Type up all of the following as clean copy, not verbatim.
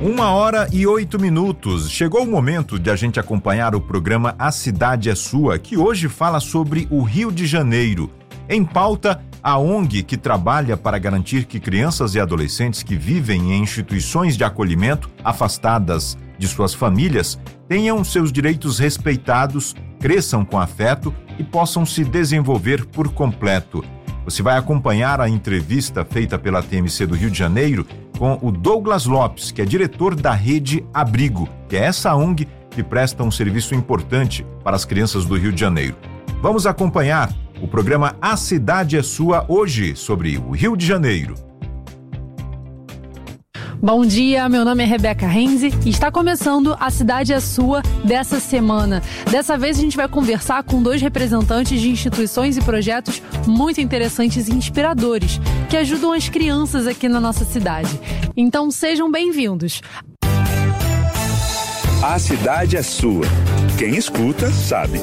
1h08. Chegou o momento de a gente acompanhar o programa A Cidade é Sua, que hoje fala sobre o Rio de Janeiro. Em pauta, a ONG que trabalha para garantir que crianças e adolescentes que vivem em instituições de acolhimento, afastadas de suas famílias, tenham seus direitos respeitados, cresçam com afeto e possam se desenvolver por completo. Você vai acompanhar a entrevista feita pela TMC do Rio de Janeiro com o Douglas Lopes, que é diretor da Rede Abrigo, que é essa ONG que presta um serviço importante para as crianças do Rio de Janeiro. Vamos acompanhar o programa A Cidade é Sua hoje sobre o Rio de Janeiro. Bom dia, meu nome é Rebeca Renzi e está começando A Cidade é Sua dessa semana. Dessa vez a gente vai conversar com 2 representantes de instituições e projetos muito interessantes e inspiradores que ajudam as crianças aqui na nossa cidade. Então sejam bem-vindos. A Cidade é Sua. Quem escuta, sabe.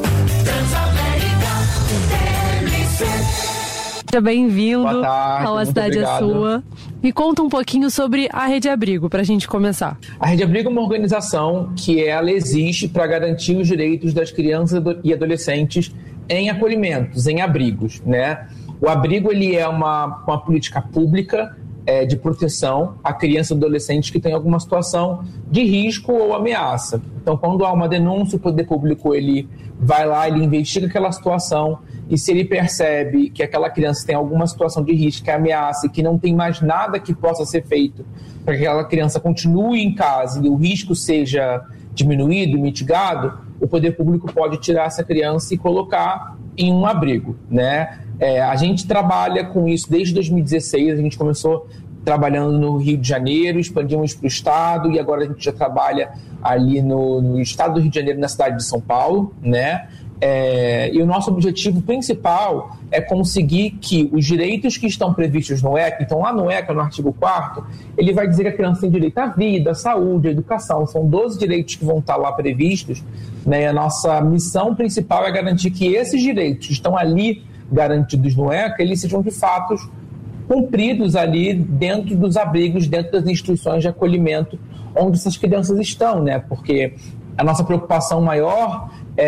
Seja bem-vindo ao A Cidade é Sua. Me conta um pouquinho sobre a Rede Abrigo, para a gente começar. A Rede Abrigo é uma organização que ela existe para garantir os direitos das crianças e adolescentes em acolhimentos, em abrigos, né? O abrigo ele é uma política pública de proteção a crianças e adolescentes que têm alguma situação de risco ou ameaça. Então, quando há uma denúncia, o poder público ele vai lá, ele investiga aquela situação e se ele percebe que aquela criança tem alguma situação de risco, que ameaça e que não tem mais nada que possa ser feito para que aquela criança continue em casa e o risco seja diminuído, mitigado, o poder público pode tirar essa criança e colocar em um abrigo, né? A gente trabalha com isso desde 2016, a gente começou trabalhando no Rio de Janeiro, expandimos para o estado e agora a gente já trabalha ali no estado do Rio de Janeiro, na cidade de São Paulo, né? E o nosso objetivo principal é conseguir que os direitos que estão previstos no ECA, então lá no ECA, no artigo 4º, ele vai dizer que a criança tem direito à vida, à saúde, à educação, são 12 direitos que vão estar lá previstos, né? E a nossa missão principal é garantir que esses direitos que estão ali garantidos no ECA, eles sejam de fato cumpridos ali dentro dos abrigos, dentro das instituições de acolhimento onde essas crianças estão, né? Porque a nossa preocupação maior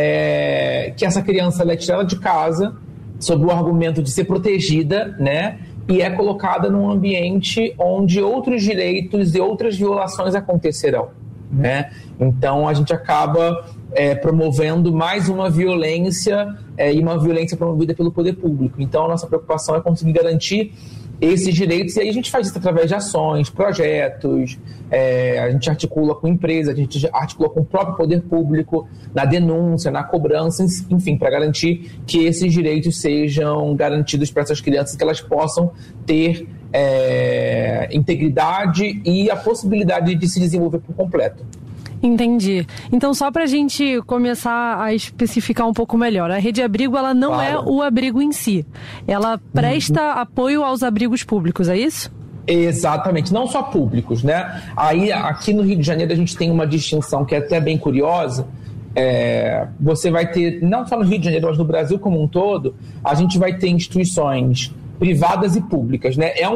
é que essa criança ela é tirada de casa sob o argumento de ser protegida, né? E é colocada num ambiente onde outros direitos e outras violações acontecerão, né? Então a gente acaba promovendo mais uma violência e uma violência promovida pelo poder público. Então a nossa preocupação é conseguir garantir esses direitos, e aí a gente faz isso através de ações, projetos, a gente articula com empresas, a gente articula com o próprio poder público, na denúncia, na cobrança, enfim, para garantir que esses direitos sejam garantidos para essas crianças, que elas possam ter integridade e a possibilidade de se desenvolver por completo. Entendi. Então, só para a gente começar a especificar um pouco melhor, a Rede Abrigo ela não é o abrigo em si, ela presta apoio aos abrigos públicos, é isso? Exatamente, não só públicos, né? Aí, aqui no Rio de Janeiro, a gente tem uma distinção que é até bem curiosa. Você vai ter, não só no Rio de Janeiro, mas no Brasil como um todo, a gente vai ter instituições privadas e públicas, né? É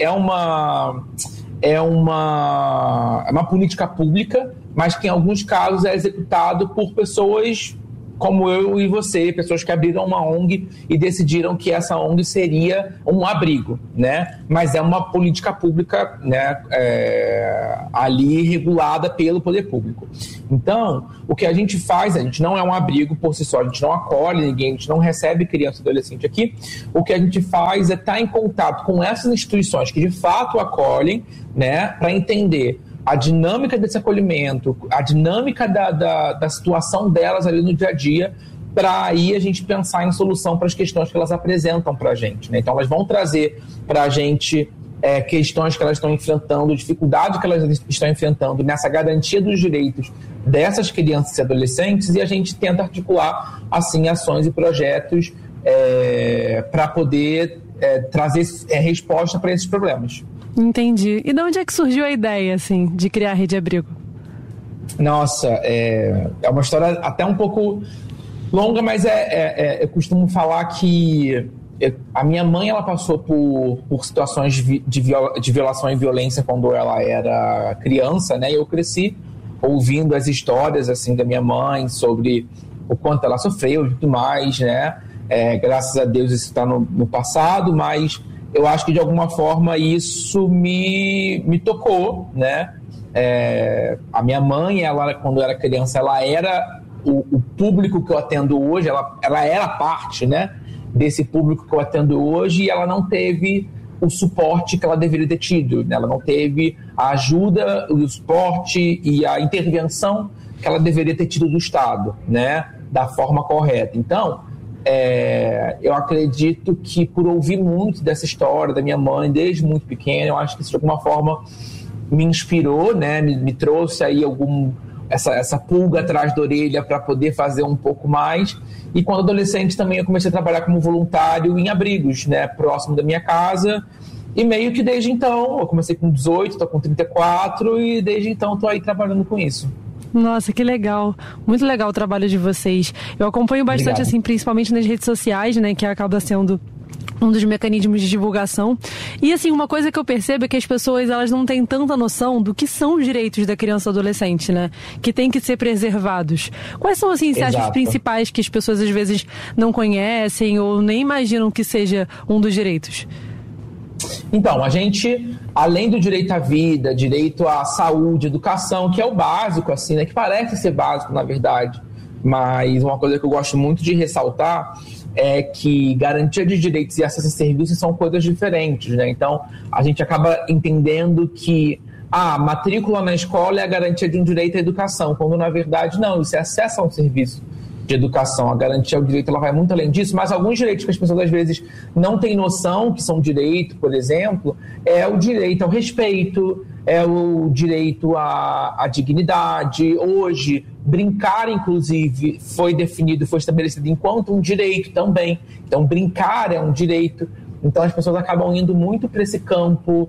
uma política pública, mas que em alguns casos é executado por pessoas como eu e você, pessoas que abriram uma ONG e decidiram que essa ONG seria um abrigo, né? Mas é uma política pública, né, ali regulada pelo poder público. Então, o que a gente faz, a gente não é um abrigo por si só, a gente não acolhe ninguém, a gente não recebe criança e adolescente aqui. O que a gente faz é estar em contato com essas instituições que de fato acolhem, né, para entender a dinâmica desse acolhimento, a dinâmica da situação delas ali no dia a dia, para aí a gente pensar em solução para as questões que elas apresentam para a gente, né? Então elas vão trazer para a gente questões que elas estão enfrentando, dificuldades que elas estão enfrentando nessa garantia dos direitos dessas crianças e adolescentes, e a gente tenta articular assim ações e projetos para poder trazer resposta para esses problemas. Entendi. E de onde é que surgiu a ideia, assim, de criar a Rede Abrigo? Nossa, é uma história até um pouco longa, mas eu costumo falar que a minha mãe, ela passou por situações de violação e violência quando ela era criança, né? Eu cresci ouvindo as histórias, assim, da minha mãe sobre o quanto ela sofreu e tudo mais, né? Graças a Deus isso está no passado, mas eu acho que de alguma forma isso me tocou, né? A minha mãe, ela, quando era criança, ela era o público que eu atendo hoje, ela era parte, né, desse público que eu atendo hoje, e ela não teve o suporte que ela deveria ter tido, né? Ela não teve a ajuda, o suporte e a intervenção que ela deveria ter tido do Estado, né, da forma correta. Então, eu acredito que por ouvir muito dessa história da minha mãe desde muito pequena, eu acho que isso de alguma forma me inspirou, né, me trouxe aí essa pulga atrás da orelha para poder fazer um pouco mais. E quando adolescente também eu comecei a trabalhar como voluntário em abrigos, né, próximo da minha casa, e meio que desde então, eu comecei com 18, estou com 34 e desde então estou aí trabalhando com isso. Nossa, que legal. Muito legal o trabalho de vocês. Eu acompanho bastante, Obrigado. assim, principalmente nas redes sociais, né, que acaba sendo um dos mecanismos de divulgação. E, assim, uma coisa que eu percebo é que as pessoas, elas não têm tanta noção do que são os direitos da criança e do adolescente, né? Que tem que ser preservados. Quais são, assim, você acha, os principais que as pessoas, às vezes, não conhecem ou nem imaginam que seja um dos direitos? Então, a gente, além do direito à vida, direito à saúde, educação, que é o básico, assim, né? Que parece ser básico, na verdade. Mas uma coisa que eu gosto muito de ressaltar é que garantia de direitos e acesso a serviços são coisas diferentes, né? Então, a gente acaba entendendo que a matrícula na escola é a garantia de um direito à educação, quando na verdade não, isso é acesso a um serviço de educação. A garantia ao direito, ela vai muito além disso, mas alguns direitos que as pessoas às vezes não têm noção que são direito, por exemplo, é o direito ao respeito, é o direito à dignidade. Hoje, brincar, inclusive, foi estabelecido enquanto um direito também. Então, brincar é um direito. Então, as pessoas acabam indo muito para esse campo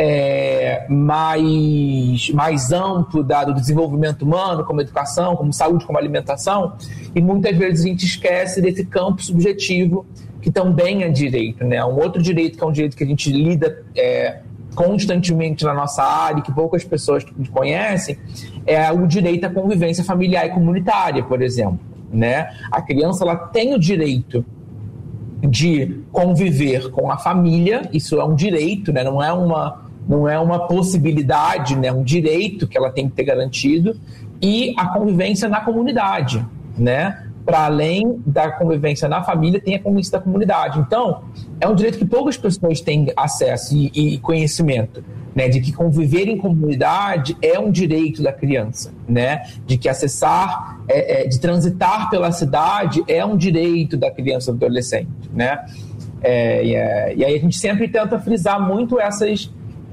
mais amplo do desenvolvimento humano, como educação, como saúde, como alimentação, e muitas vezes a gente esquece desse campo subjetivo que também é direito, né? Um outro direito que é um direito que a gente lida constantemente na nossa área, que poucas pessoas conhecem, é o direito à convivência familiar e comunitária, por exemplo, né? A criança, ela tem o direito de conviver com a família, isso é um direito, né? Não é uma possibilidade, né? É um direito que ela tem que ter garantido, e a convivência na comunidade, né? Para além da convivência na família, tem a convivência da comunidade. Então, é um direito que poucas pessoas têm acesso e conhecimento, né? De que conviver em comunidade é um direito da criança, né? De que acessar, de transitar pela cidade é um direito da criança e do adolescente, né? E aí a gente sempre tenta frisar muito essas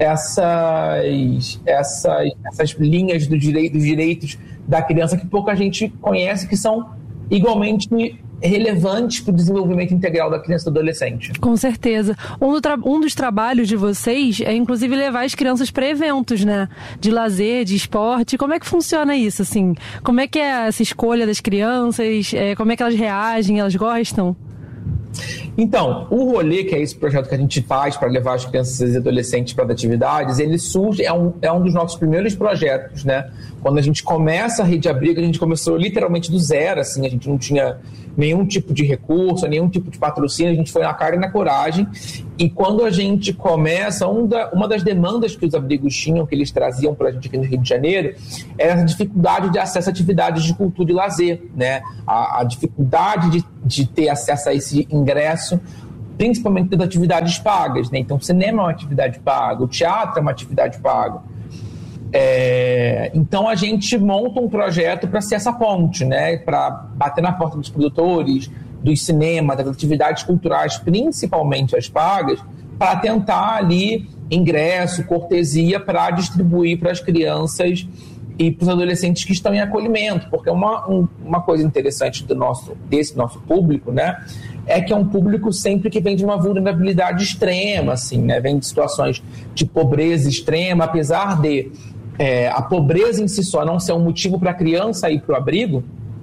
linhas dos direitos da criança que pouca gente conhece, que são igualmente relevantes para o desenvolvimento integral da criança e do adolescente. Com certeza. Um dos trabalhos de vocês é, inclusive, levar as crianças para eventos, né? De lazer, de esporte. Como é que funciona isso, assim? Como é que é essa escolha das crianças? Como é que elas reagem? Elas gostam? Então, o Rolê, que é esse projeto que a gente faz para levar as crianças e adolescentes para as atividades, ele surge, é um dos nossos primeiros projetos, né? Quando a gente começa a Rede Abrigo, a gente começou literalmente do zero, assim, a gente não tinha nenhum tipo de recurso, nenhum tipo de patrocínio, a gente foi na cara e na coragem. E quando a gente começa, uma das demandas que os abrigos tinham, que eles traziam para a gente aqui no Rio de Janeiro, era a dificuldade de acesso a atividades de cultura e lazer, né? A dificuldade de ter acesso a esse ingresso, principalmente das atividades pagas, né? Então, o cinema é uma atividade paga, o teatro é uma atividade paga. Então a gente monta um projeto para ser essa ponte, né? Para bater na porta dos produtores, dos cinemas, das atividades culturais, principalmente as pagas, para tentar ali ingresso, cortesia para distribuir para as crianças e para os adolescentes que estão em acolhimento, porque uma coisa interessante desse nosso público, né, é que é um público sempre que vem de uma vulnerabilidade extrema, assim, né? Vem de situações de pobreza extrema, apesar de a pobreza em si só não ser um motivo para a criança ir para o abrigo,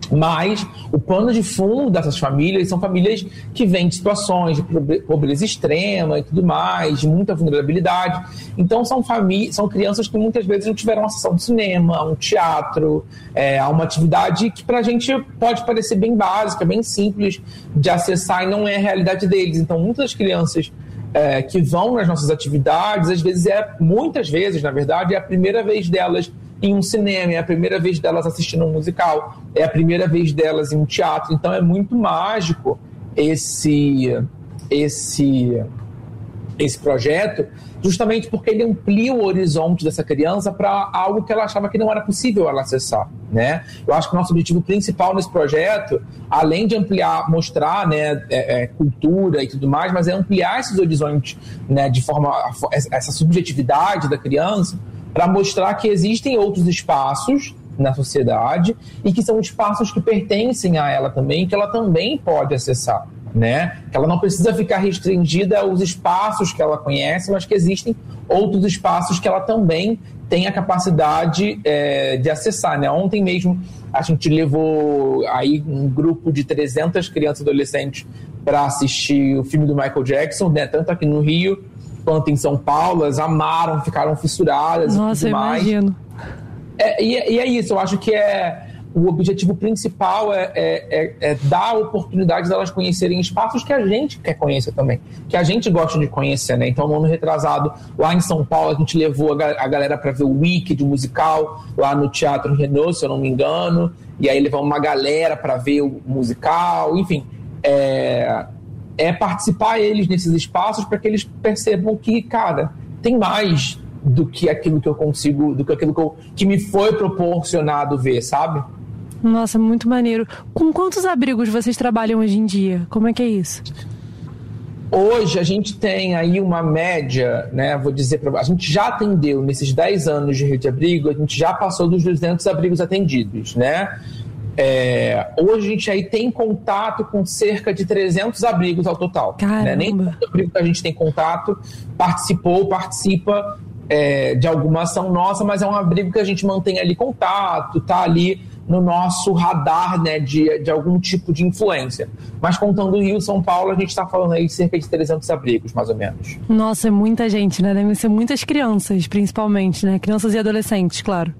Mas o pano de fundo dessas famílias são famílias que vêm de situações de pobreza extrema e tudo mais, de muita vulnerabilidade. Então são crianças que muitas vezes não tiveram acesso a um cinema, a um teatro, a uma atividade que pra gente pode parecer bem básica, bem simples de acessar e não é a realidade deles. Então muitas crianças que vão nas nossas atividades, muitas vezes, na verdade, é a primeira vez delas em um cinema, é a primeira vez delas assistindo um musical, é a primeira vez delas em um teatro. Então é muito mágico esse projeto, justamente porque ele amplia o horizonte dessa criança para algo que ela achava que não era possível ela acessar, né? Eu acho que o nosso objetivo principal nesse projeto, além de ampliar, mostrar, né, cultura e tudo mais, mas é ampliar esses horizontes, né, de forma essa subjetividade da criança, para mostrar que existem outros espaços na sociedade e que são espaços que pertencem a ela também, que ela também pode acessar, né? Que ela não precisa ficar restringida aos espaços que ela conhece, mas que existem outros espaços que ela também tem a capacidade de acessar, né? Ontem mesmo a gente levou aí um grupo de 300 crianças e adolescentes para assistir o filme do Michael Jackson, né? Tanto aqui no Rio quanto em São Paulo. Elas amaram, ficaram fissuradas. Nossa, e tudo mais. Imagino. E é isso, eu acho que o objetivo principal é dar a oportunidade delas conhecerem espaços que a gente quer conhecer também, que a gente gosta de conhecer, né? Então, no ano retrasado, lá em São Paulo, a gente levou a galera para ver o Wicked musical, lá no Teatro Renault, se eu não me engano, e aí levamos uma galera para ver o musical, enfim, participar eles nesses espaços para que eles percebam que, cara, tem mais do que aquilo que eu consigo, do que aquilo que me foi proporcionado ver, sabe? Nossa, muito maneiro. Com quantos abrigos vocês trabalham hoje em dia? Como é que é isso? Hoje a gente tem aí uma média, né? Vou dizer para a gente já atendeu nesses 10 anos de rede de abrigo, a gente já passou dos 200 abrigos atendidos, né? Hoje a gente aí tem contato com cerca de 300 abrigos ao total. Né? Nem todo abrigo que a gente tem contato participa de alguma ação nossa, mas é um abrigo que a gente mantém ali contato, tá ali no nosso radar, né, de algum tipo de influência. Mas contando Rio e São Paulo, a gente está falando aí de cerca de 300 abrigos, mais ou menos. Nossa, é muita gente, né? Devem ser muitas crianças, principalmente, né? Crianças e adolescentes, claro.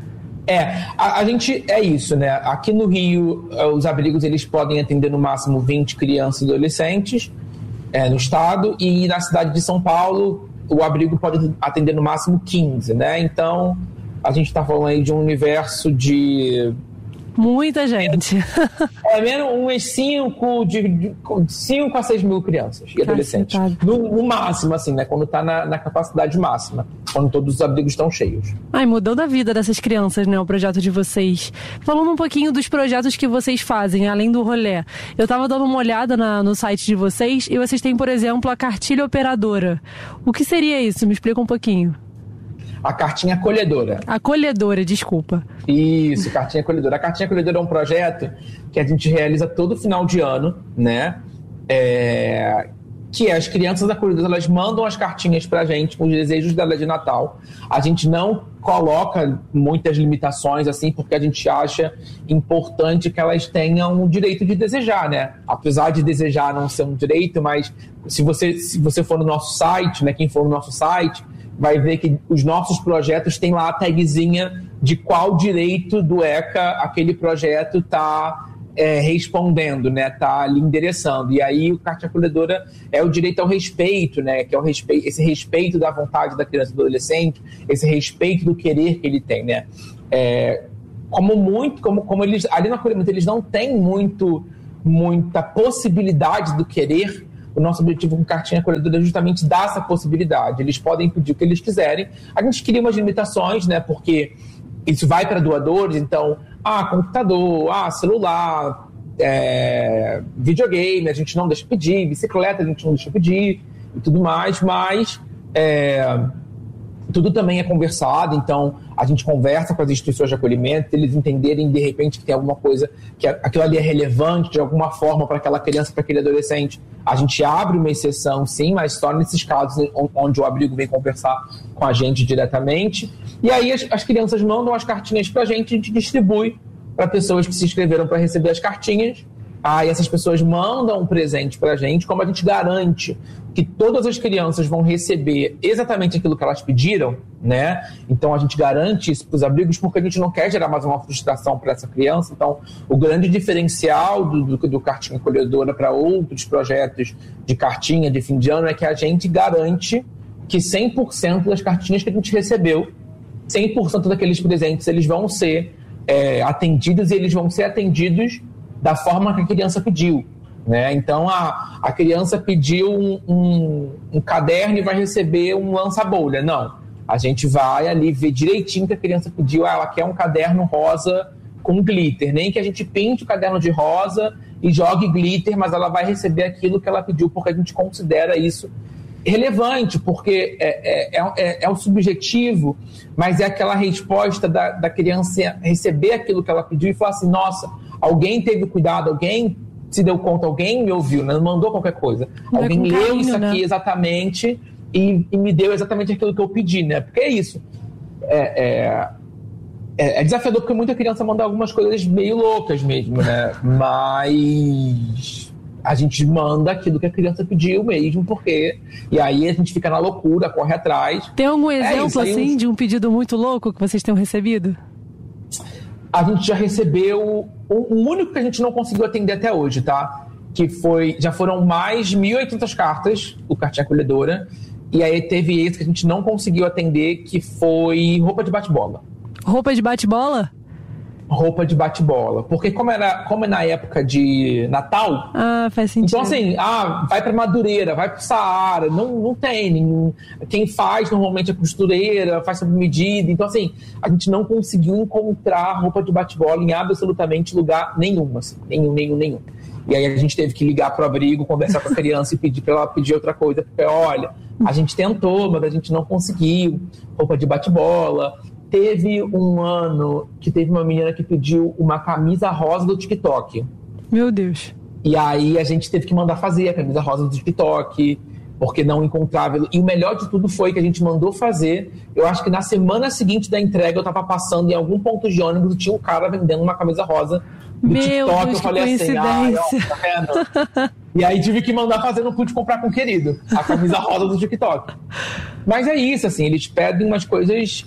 A gente é isso, né? Aqui no Rio, os abrigos eles podem atender no máximo 20 crianças e adolescentes no estado, e na cidade de São Paulo o abrigo pode atender no máximo 15, né? Então a gente está falando aí de um universo de... Muita gente. Menos umas 5 a 6 mil crianças e adolescentes. No máximo, assim, né? Quando está na capacidade máxima. Quando todos os abrigos estão cheios. Mudando a vida dessas crianças, né? O projeto de vocês. Falando um pouquinho dos projetos que vocês fazem, além do rolê. Eu estava dando uma olhada no site de vocês e vocês têm, por exemplo, a cartilha operadora. O que seria isso? Me explica um pouquinho. A cartinha acolhedora. Acolhedora, desculpa. Isso, cartinha acolhedora. A cartinha acolhedora é um projeto que a gente realiza todo final de ano, né? Que as crianças acolhedoras, elas mandam as cartinhas pra gente com os desejos dela de Natal. A gente não coloca muitas limitações, assim, porque a gente acha importante que elas tenham o direito de desejar, né? Apesar de desejar não ser um direito, mas se você for no nosso site, né? Quem for no nosso site vai ver que os nossos projetos têm lá a tagzinha de qual direito do ECA aquele projeto está respondendo, né? Está ali endereçando. E aí o carta acolhedora é o direito ao respeito, né? Que é esse respeito da vontade da criança e do adolescente, esse respeito do querer que ele tem, né? Como eles ali no acolhimento eles não têm muita possibilidade do querer. O nosso objetivo com cartinha acolhedora é justamente dar essa possibilidade. Eles podem pedir o que eles quiserem. A gente cria umas limitações, né? Porque isso vai para doadores, então, computador, celular, videogame, a gente não deixa pedir, bicicleta, a gente não deixa pedir e tudo mais, mas tudo também é conversado, então a gente conversa com as instituições de acolhimento, eles entenderem de repente que tem alguma coisa, que aquilo ali é relevante de alguma forma para aquela criança, para aquele adolescente. A gente abre uma exceção, sim, mas só nesses casos onde o abrigo vem conversar com a gente diretamente. E aí as crianças mandam as cartinhas para a gente distribui para pessoas que se inscreveram para receber as cartinhas. E essas pessoas mandam um presente para a gente. Como a gente garante que todas as crianças vão receber exatamente aquilo que elas pediram, né? Então a gente garante isso para os abrigos, porque a gente não quer gerar mais uma frustração para essa criança. Então o grande diferencial do Cartinha Acolhedora para outros projetos de cartinha de fim de ano é que a gente garante que 100% das cartinhas que a gente recebeu, 100% daqueles presentes, eles vão ser atendidos, e eles vão ser atendidos da forma que a criança pediu, né? Então a criança pediu um caderno e vai receber um lança-bolha. Não, a gente vai ali ver direitinho que a criança pediu. Ela quer um caderno rosa com glitter, nem que a gente pinte o caderno de rosa e jogue glitter, mas ela vai receber aquilo que ela pediu, porque a gente considera isso relevante, porque é o subjetivo, mas é aquela resposta da criança receber aquilo que ela pediu e falar assim: nossa, alguém teve cuidado, alguém se deu conta, alguém me ouviu, né? Não mandou qualquer coisa. Alguém leu isso aqui, né? Exatamente, e me deu exatamente aquilo que eu pedi, né? Porque é isso. É desafiador, porque muita criança manda algumas coisas meio loucas mesmo, né? Mas a gente manda aquilo que a criança pediu mesmo, porque... E aí a gente fica na loucura, corre atrás. Tem algum exemplo, assim, de um pedido muito louco que vocês tenham recebido? A gente já recebeu... O único que a gente não conseguiu atender até hoje, tá? Que foi... Já foram mais de 1.800 cartas, o Cartinha Acolhedora. E aí teve esse que a gente não conseguiu atender, que foi roupa de bate-bola. Roupa de bate-bola? Roupa de bate-bola. Porque como é na época de Natal... faz sentido. Então, assim, vai pra Madureira, vai pro Saara, não tem nenhum... Quem faz, normalmente, é costureira, faz sob medida. Então, assim, a gente não conseguiu encontrar roupa de bate-bola em absolutamente lugar nenhum, assim. Nenhum. E aí a gente teve que ligar pro abrigo, conversar com a criança e pedir pra ela pedir outra coisa. Porque, olha, a gente tentou, mas a gente não conseguiu roupa de bate-bola. Teve um ano que teve uma menina que pediu uma camisa rosa do TikTok. Meu Deus. E aí a gente teve que mandar fazer a camisa rosa do TikTok, porque não encontrava. E o melhor de tudo foi que a gente mandou fazer. Eu acho que na semana seguinte da entrega eu tava passando em algum ponto de ônibus e tinha um cara vendendo uma camisa rosa do TikTok. Deus, eu falei assim, tá vendo? E aí tive que mandar fazer, não pude comprar com o querido, a camisa rosa do TikTok. Mas é isso, assim, eles pedem umas coisas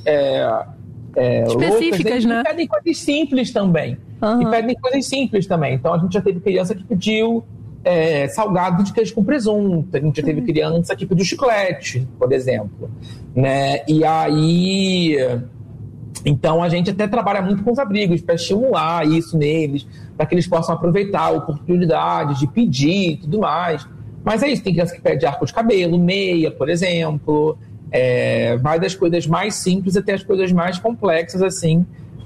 específicas, loucas, né? E pedem coisas simples também. Então a gente já teve criança que pediu salgado de queijo com presunto, a gente já teve criança que pediu chiclete, por exemplo, né? E aí... Então a gente até trabalha muito com os abrigos para estimular isso neles, para que eles possam aproveitar a oportunidade de pedir e tudo mais. Mas é isso, tem criança que pede arco de cabelo, meia, por exemplo. Vai das coisas mais simples até as coisas mais complexas, assim.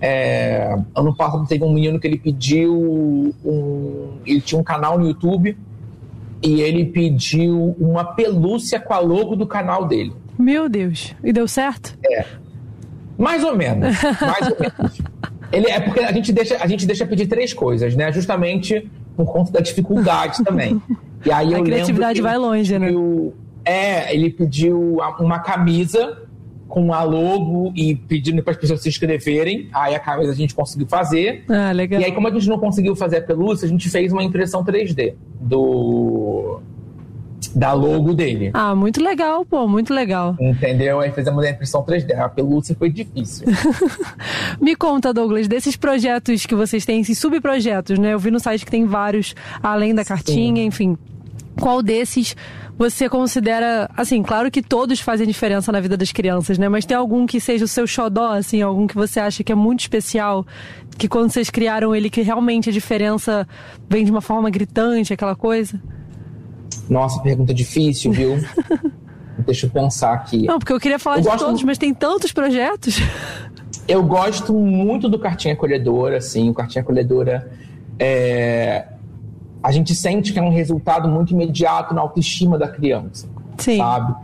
Ano passado teve um menino que ele pediu ele tinha um canal no YouTube e ele pediu uma pelúcia com a logo do canal dele. Meu Deus, e deu certo? Mais ou menos. Porque a gente deixa pedir 3 coisas, né? Justamente por conta da dificuldade também. E aí a criatividade vai longe, né? Ele pediu uma camisa com a logo e pedindo para as pessoas se inscreverem. Aí a camisa a gente conseguiu fazer. Legal. E aí, como a gente não conseguiu fazer a pelúcia, a gente fez uma impressão 3D da logo dele. Muito legal, pô, muito legal. Entendeu? Aí fizemos a impressão 3D. A pelúcia foi difícil. Me conta, Douglas, desses projetos que vocês têm, esses subprojetos, né? Eu vi no site que tem vários, além da cartinha, enfim. Qual desses você considera, assim, claro que todos fazem diferença na vida das crianças, né? Mas tem algum que seja o seu xodó, assim, algum que você acha que é muito especial, que quando vocês criaram ele, que realmente a diferença vem de uma forma gritante, aquela coisa? Nossa, pergunta difícil, viu? Deixa eu pensar aqui. Não, porque eu queria falar de todos, mas tem tantos projetos. Eu gosto muito do Cartinha Acolhedora, assim. O Cartinha Acolhedora a gente sente que é um resultado muito imediato na autoestima da criança. Sim. Sabe?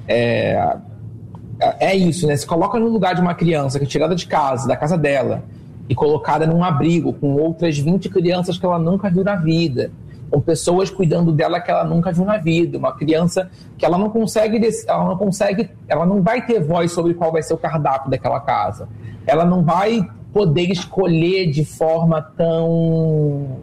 É isso, né? Se coloca no lugar de uma criança que é tirada de casa, da casa dela, e colocada num abrigo com outras 20 crianças que ela nunca viu na vida, com pessoas cuidando dela que ela nunca viu na vida, uma criança que ela não vai ter voz sobre qual vai ser o cardápio daquela casa, ela não vai poder escolher de forma tão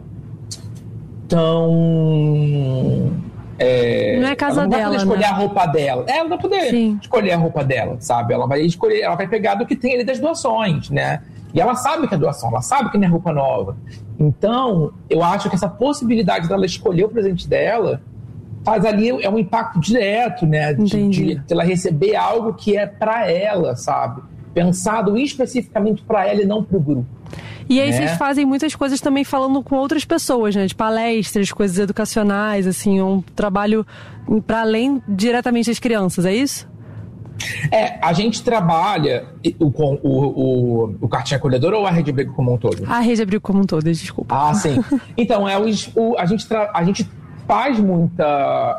não é casa ela não dela, vai poder escolher, né? a roupa dela. Ela não vai poder escolher a roupa dela, sabe? Ela vai escolher, ela vai pegar do que tem ali das doações, né? E ela sabe que é doação, ela sabe que não é roupa nova. Então, eu acho que essa possibilidade dela escolher o presente dela faz ali, é um impacto direto, né? De ela receber algo que é para ela, sabe? Pensado especificamente para ela e não para o grupo. E aí vocês fazem muitas coisas também falando com outras pessoas, né? De palestras, coisas educacionais, assim, um trabalho para além diretamente das crianças, é isso? A gente trabalha com o Cartinha Acolhedora ou a Rede Abrigo como um todo? A Rede Abrigo como um todo, desculpa. Ah, sim. Então, a gente faz muita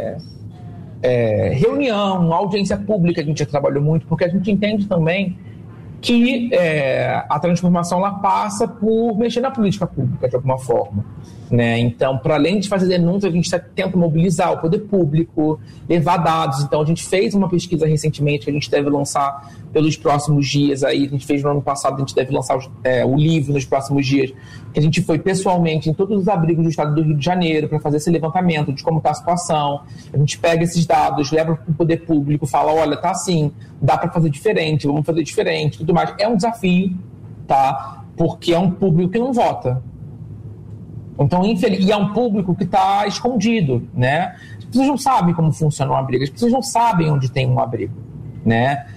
reunião, audiência pública, a gente já trabalhou muito, porque a gente entende também que a transformação ela passa por mexer na política pública de alguma forma, né? Então, para além de fazer denúncia, a gente tenta mobilizar o poder público, levar dados. Então, a gente fez uma pesquisa recentemente que a gente deve lançar pelos próximos dias. Aí, a gente fez no ano passado, a gente deve lançar o livro nos próximos dias, que a gente foi pessoalmente em todos os abrigos do estado do Rio de Janeiro para fazer esse levantamento de como está a situação. A gente pega esses dados, leva para o poder público, fala, olha, tá assim, dá para fazer diferente, vamos fazer diferente, tudo mais. É um desafio, tá? Porque é um público que não vota. Então, e é um público que está escondido, né? As pessoas não sabem como funciona um abrigo, as pessoas não sabem onde tem um abrigo, né?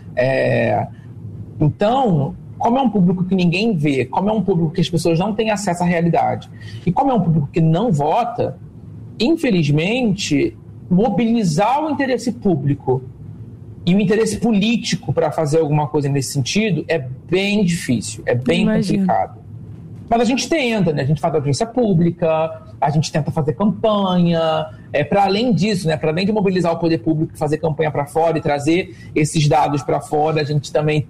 Então, como é um público que ninguém vê, como é um público que as pessoas não têm acesso à realidade, e como é um público que não vota, infelizmente, mobilizar o interesse público e o interesse político para fazer alguma coisa nesse sentido é bem difícil, é bem complicado. Mas a gente tenta, né? A gente faz audiência pública, a gente tenta fazer campanha. Para além disso, né? Para além de mobilizar o poder público, fazer campanha para fora e trazer esses dados para fora, a gente também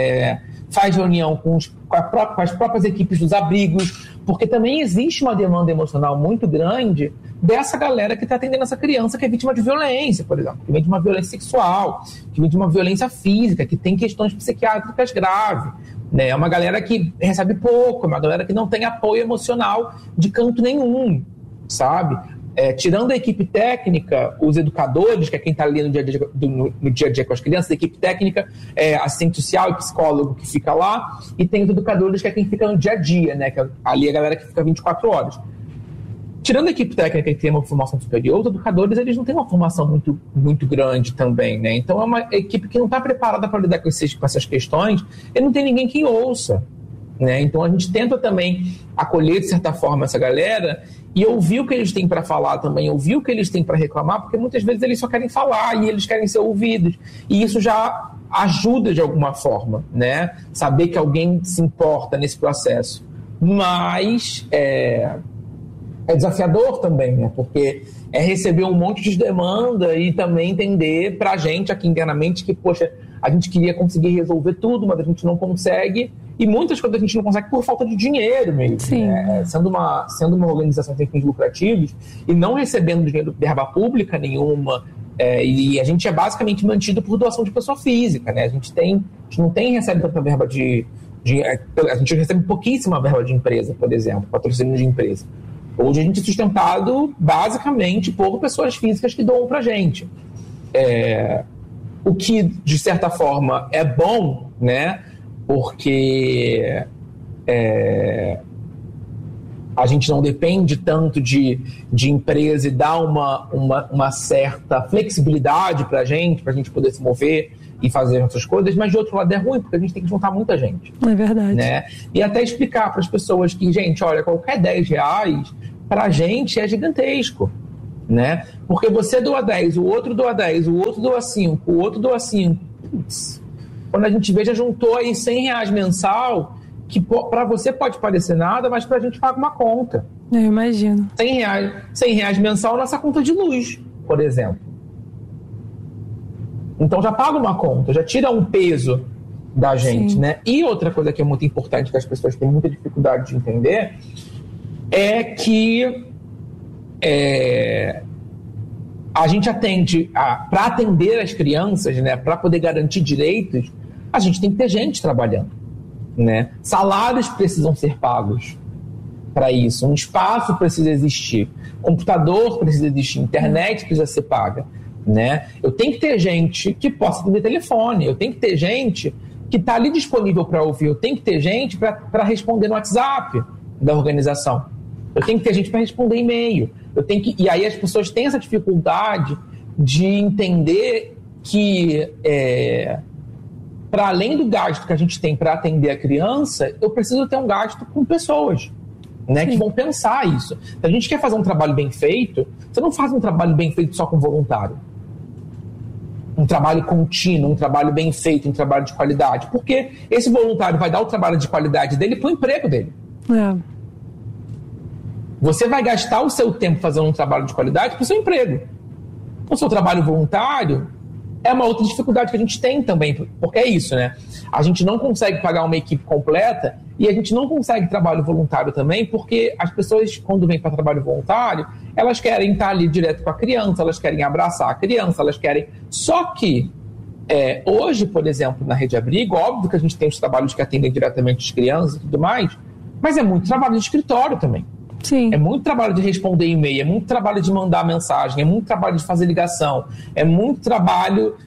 faz reunião com as próprias equipes dos abrigos, porque também existe uma demanda emocional muito grande dessa galera que está atendendo essa criança que é vítima de violência, por exemplo, que vem de uma violência sexual, que vem de uma violência física, que tem questões psiquiátricas graves. É uma galera que recebe pouco, é uma galera que não tem apoio emocional de canto nenhum, sabe? Tirando a equipe técnica, os educadores, que é quem está ali no dia a dia com as crianças, a equipe técnica, assistente social e psicólogo que fica lá, e tem os educadores, que é quem fica no dia a dia, né? Que ali é a galera que fica 24 horas. Tirando a equipe técnica que tem uma formação superior, os educadores eles não têm uma formação muito, muito grande também, né? Então é uma equipe que não está preparada para lidar com essas questões e não tem ninguém que ouça, né? Então a gente tenta também acolher, de certa forma, essa galera e ouvir o que eles têm para falar também, ouvir o que eles têm para reclamar, porque muitas vezes eles só querem falar e eles querem ser ouvidos. E isso já ajuda de alguma forma, né? Saber que alguém se importa nesse processo. Mas é desafiador também, né? Porque receber um monte de demanda e também entender pra gente aqui internamente que, poxa, a gente queria conseguir resolver tudo, mas a gente não consegue, e muitas coisas a gente não consegue por falta de dinheiro mesmo. Sim. Né? Sendo uma organização sem fins lucrativos e não recebendo dinheiro de verba pública nenhuma, e a gente é basicamente mantido por doação de pessoa física, né? A gente não recebe tanta verba a gente recebe pouquíssima verba de empresa, por exemplo, patrocínio de empresa. Hoje a gente é sustentado basicamente por pessoas físicas que doam pra gente. O que, de certa forma, é bom, né? Porque a gente não depende tanto de empresa e dá uma certa flexibilidade pra gente poder se mover e fazer essas coisas, mas de outro lado é ruim, porque a gente tem que juntar muita gente. É verdade. Né? E até explicar para as pessoas que, gente, olha, qualquer R$10 pra gente é gigantesco, né? Porque você doa 10, o outro doa 10, o outro doa 5, o outro doa 5. Putz, quando a gente vê, já juntou aí R$100 mensal, que para você pode parecer nada, mas pra gente paga uma conta. Eu imagino. R$100 mensal nossa conta de luz, por exemplo. Então já paga uma conta, já tira um peso da gente, sim, né? E outra coisa que é muito importante, que as pessoas têm muita dificuldade de entender, é que a gente para atender as crianças, né, para poder garantir direitos, a gente tem que ter gente trabalhando. né? Salários precisam ser pagos para isso, um espaço precisa existir, computador precisa existir, internet precisa ser paga, né? Eu tenho que ter gente que possa atender telefone, eu tenho que ter gente que está ali disponível para ouvir, eu tenho que ter gente para responder no WhatsApp da organização, eu tenho que ter gente para responder e-mail, e aí as pessoas têm essa dificuldade de entender que para além do gasto que a gente tem para atender a criança, eu preciso ter um gasto com pessoas, né, que vão pensar isso. Se a gente quer fazer um trabalho bem feito, você não faz um trabalho bem feito só com voluntário. Um trabalho contínuo, um trabalho bem feito, um trabalho de qualidade. Porque esse voluntário vai dar o trabalho de qualidade dele para o emprego dele. Você vai gastar o seu tempo fazendo um trabalho de qualidade para o seu emprego. O seu trabalho voluntário é uma outra dificuldade que a gente tem também, porque é isso, né? A gente não consegue pagar uma equipe completa e a gente não consegue trabalho voluntário também, porque as pessoas, quando vêm para trabalho voluntário, elas querem estar ali direto com a criança, elas querem abraçar a criança, elas querem... Só que, hoje, por exemplo, na Rede Abrigo, óbvio que a gente tem os trabalhos que atendem diretamente as crianças e tudo mais, mas é muito trabalho de escritório também. Sim. É muito trabalho de responder e-mail, é muito trabalho de mandar mensagem, é muito trabalho de fazer ligação, é muito trabalho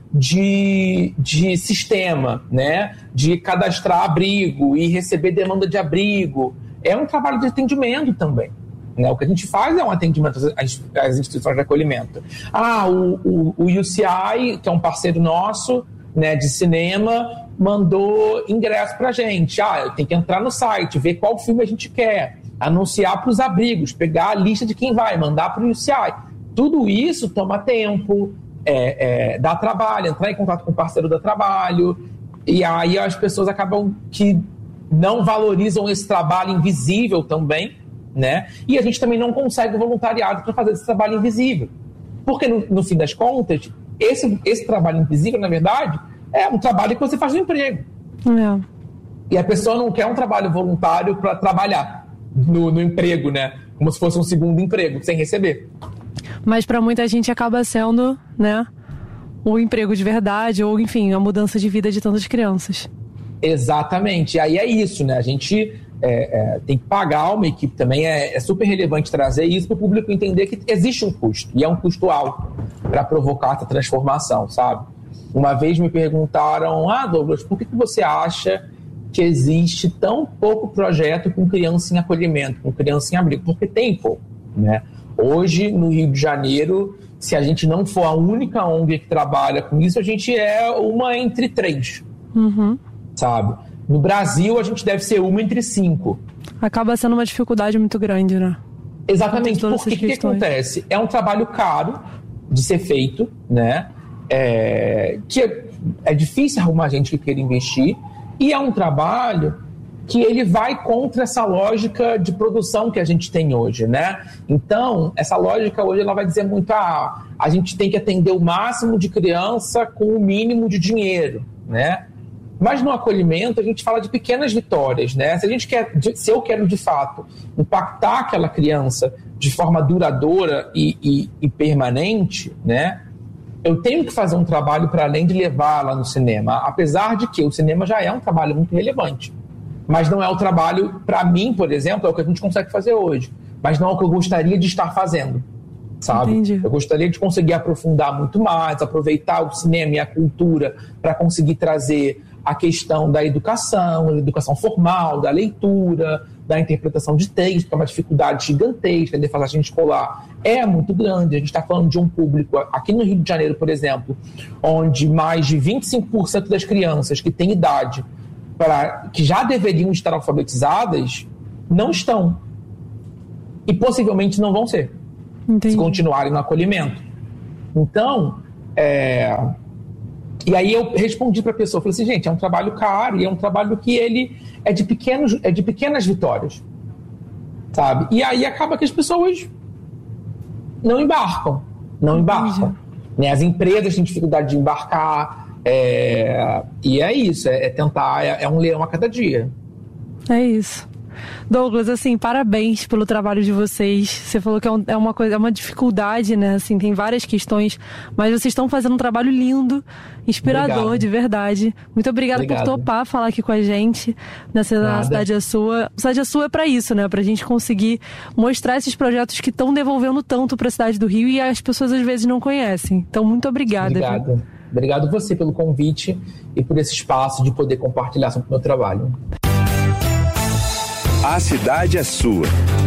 de sistema, né? De cadastrar abrigo e receber demanda de abrigo. É um trabalho de atendimento também, né? O que a gente faz é um atendimento às instituições de acolhimento. O UCI, que é um parceiro nosso, né, de cinema, mandou ingresso pra gente. Eu tenho que entrar no site, ver qual filme a gente quer, anunciar para os abrigos, pegar a lista de quem vai, mandar para o UCI. Tudo isso toma tempo, dá trabalho, entrar em contato com o parceiro dá trabalho, e aí as pessoas acabam que não valorizam esse trabalho invisível também, né? E a gente também não consegue o voluntariado para fazer esse trabalho invisível. Porque, no fim das contas, esse trabalho invisível, na verdade, é um trabalho que você faz no emprego. E a pessoa não quer um trabalho voluntário para trabalhar no emprego, né? Como se fosse um segundo emprego, sem receber. Mas para muita gente acaba sendo, né, o emprego de verdade, ou enfim, a mudança de vida de tantas crianças. Exatamente. E aí é isso, né? A gente tem que pagar uma equipe também. É super relevante trazer isso para o público entender que existe um custo, e é um custo alto para provocar essa transformação, sabe? Uma vez me perguntaram, Douglas, por que você acha que existe tão pouco projeto com criança em acolhimento, com criança em abrigo? Porque tem pouco, né? Hoje, no Rio de Janeiro, se a gente não for a única ONG que trabalha com isso, a gente é uma entre 3, sabe? No Brasil, a gente deve ser uma entre 5. Acaba sendo uma dificuldade muito grande, né? Exatamente, porque o que acontece? É um trabalho caro de ser feito, né? Que é difícil arrumar gente que queira investir, e é um trabalho que ele vai contra essa lógica de produção que a gente tem hoje, né? Então, essa lógica hoje ela vai dizer muito, a gente tem que atender o máximo de criança com o mínimo de dinheiro, né? Mas no acolhimento a gente fala de pequenas vitórias, né? Se eu quero de fato impactar aquela criança de forma duradoura e permanente, né? Eu tenho que fazer um trabalho para além de levá-la no cinema, apesar de que o cinema já é um trabalho muito relevante, mas não é o trabalho, para mim, por exemplo, é o que a gente consegue fazer hoje, mas não é o que eu gostaria de estar fazendo, sabe? Entendi. Eu gostaria de conseguir aprofundar muito mais, aproveitar o cinema e a cultura para conseguir trazer a questão da educação formal, da leitura, da interpretação de texto, que é uma dificuldade gigantesca, a defasagem escolar é muito grande. A gente está falando de um público, aqui no Rio de Janeiro, por exemplo, onde mais de 25% das crianças que têm idade, que já deveriam estar alfabetizadas, não estão. E possivelmente não vão ser. Entendi. Se continuarem no acolhimento. Então, e aí eu respondi para a pessoa, falei assim, gente, é um trabalho caro e é um trabalho que ele é de pequenas vitórias, sabe? E aí acaba que as pessoas não embarcam. Né? As empresas têm dificuldade de embarcar, e é isso, tentar, é um leão a cada dia. É isso. Douglas, assim, parabéns pelo trabalho de vocês. Você falou que é uma dificuldade, né? Assim, tem várias questões, mas vocês estão fazendo um trabalho lindo, inspirador, obrigado. De verdade. Muito obrigada por topar falar aqui com a gente na Cidade é Sua. A Cidade é Sua é para isso, né? Pra gente conseguir mostrar esses projetos que estão devolvendo tanto para a cidade do Rio e as pessoas às vezes não conhecem. Então, muito obrigada. Obrigado você pelo convite e por esse espaço de poder compartilhar sobre o meu trabalho. A Cidade é Sua.